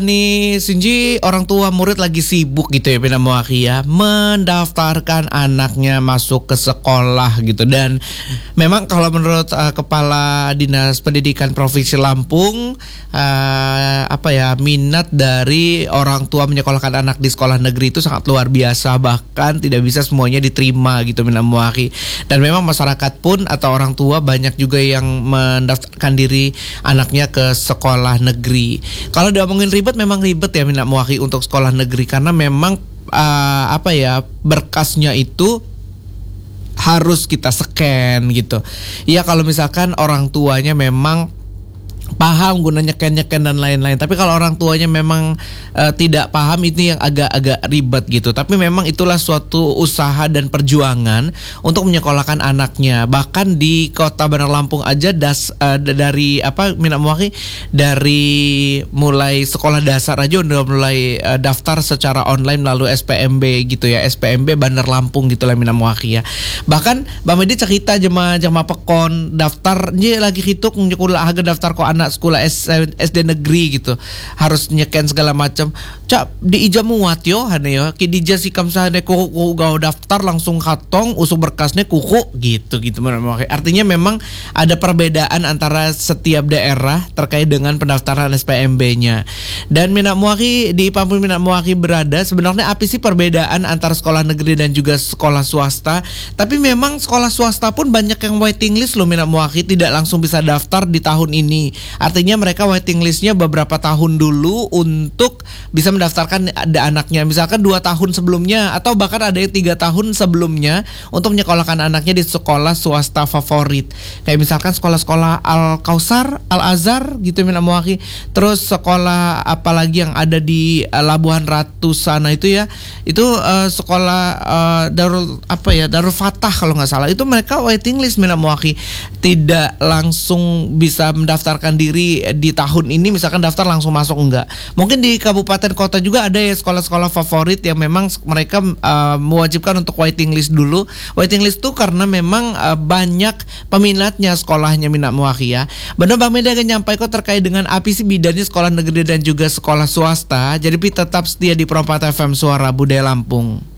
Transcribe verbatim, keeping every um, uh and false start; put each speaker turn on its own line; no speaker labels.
Nih Sinji, orang tua murid lagi sibuk gitu ya Pina Moaki ya, mendaftarkan anaknya masuk ke sekolah gitu. Dan memang kalau menurut uh, Kepala Dinas Pendidikan Provinsi Lampung, uh, apa ya minat dari orang tua menyekolahkan anak di sekolah negeri itu sangat luar biasa, bahkan tidak bisa semuanya diterima gitu Pina Moaki. Dan memang masyarakat pun atau orang tua banyak juga yang mendaftarkan diri anaknya ke sekolah negeri. Kalau diomongin ribet, memang ribet ya Mina Moaki untuk sekolah negeri, karena memang uh, apa ya berkasnya itu harus kita scan gitu. Ya kalau misalkan orang tuanya memang paham guna nyeken-nyeken dan lain-lain. Tapi kalau orang tuanya memang uh, tidak paham, itu yang agak-agak ribet gitu. Tapi memang itulah suatu usaha dan perjuangan untuk menyekolahkan anaknya. Bahkan di Kota Bandar Lampung aja das uh, dari apa Mina Moaki, dari mulai sekolah dasar aja udah mulai uh, daftar secara online melalui S P M B gitu ya. S P M B Bandar Lampung gitu lah Mina Moaki ya. Bahkan Bang Medi cerita jema jema pekon daftar nya lagi hitung nyekolah aga daftar ko anak sekolah S D negeri gitu, harus nyeken segala macam. Cak di ija muat yo hane yo ki dija sikam sahane kuku kuku gau daftar langsung katong usung berkasnya kuku gitu gitu. Artinya memang ada perbedaan antara setiap daerah terkait dengan pendaftaran S P M B-nya. Dan Mina Moaki di Pampung Mina Moaki berada, sebenarnya apa sih perbedaan antara sekolah negeri dan juga sekolah swasta? Tapi memang sekolah swasta pun banyak yang waiting list loh Mina Moaki, tidak langsung bisa daftar di tahun ini. Artinya mereka waiting listnya beberapa tahun dulu untuk bisa mendaftarkan ada anaknya. Misalkan dua tahun sebelumnya, atau bahkan ada yang tiga tahun sebelumnya untuk menyekolahkan anaknya di sekolah swasta favorit. Kayak misalkan sekolah-sekolah Al-Kausar, Al-Azhar gitu Mina Moaki. Terus sekolah apalagi yang ada di uh, Labuhan Ratu sana itu ya. Itu uh, sekolah uh, Darul apa ya Darul Fatah kalau nggak salah. Itu mereka waiting list Mina Moaki. Tidak langsung bisa mendaftarkan diri di tahun ini, misalkan daftar langsung masuk enggak. Mungkin di kabupaten kota juga ada ya sekolah-sekolah favorit yang memang mereka uh, mewajibkan untuk waiting list dulu. Waiting list tuh karena memang uh, banyak peminatnya sekolahnya Mina Moaki ya. Benar Bang Meda nyampai kok terkait dengan api sih bidannya sekolah negeri dan juga sekolah swasta. Jadi tetap setia di Pro empat F M Suara Budaya Lampung.